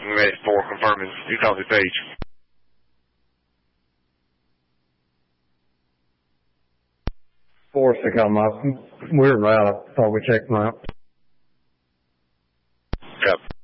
Ready for confirming. You copy Page. Force to come up. We're right. I thought we checked them out. Yep.